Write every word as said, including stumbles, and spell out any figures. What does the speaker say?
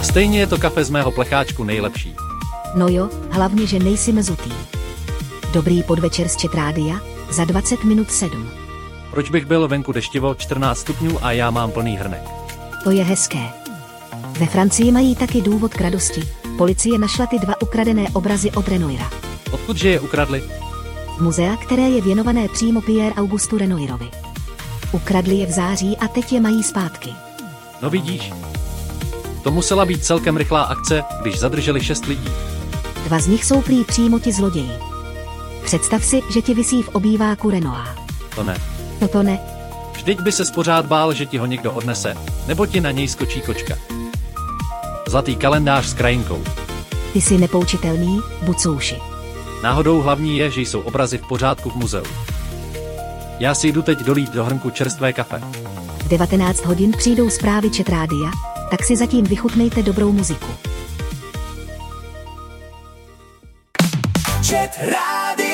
stejně je to kafe z mého plecháčku nejlepší. No jo, hlavně, že nejsi mezutý. Dobrý podvečer z Chat Rádia, za dvacet minut sedm. Proč bych byl venku deštivo, čtrnáct stupňů a já mám plný hrnek? To je hezké. Ve Francii mají taky důvod k radosti. Policie našla ty dva ukradené obrazy od Renoira. Odkudže je ukradli? V muzea, které je věnované přímo Pierre Augustu Renoirovi. Ukradli je v září a teď je mají zpátky. No vidíš. To musela být celkem rychlá akce, když zadrželi šest lidí. Dva z nich jsou prý přímo ti zloději. Představ si, že ti visí v obýváku Renoir. To ne. Toto ne. Vždyť by se pořád bál, že ti ho někdo odnese, nebo ti na něj skočí kočka. Zlatý kalendář s krajinkou. Ty jsi nepoučitelný, bucouši. Náhodou hlavní je, že jsou obrazy v pořádku v muzeu. Já si jdu teď dolít do hrnku čerstvé kafe. V devatenáct hodin přijdou zprávy Chat Rádia, tak si zatím vychutnejte dobrou muziku. Chat Rádio.